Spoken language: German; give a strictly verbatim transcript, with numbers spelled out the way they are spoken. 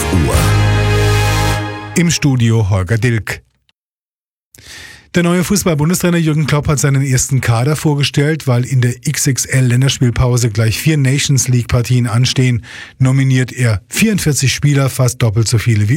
Uhr. Im Studio Holger Dilk. Der neue Fußball-Bundestrainer Jürgen Klopp hat seinen ersten Kader vorgestellt, weil in der X X L-Länderspielpause gleich vier Nations-League-Partien anstehen. Nominiert er vierundvierzig Spieler, fast doppelt so viele wie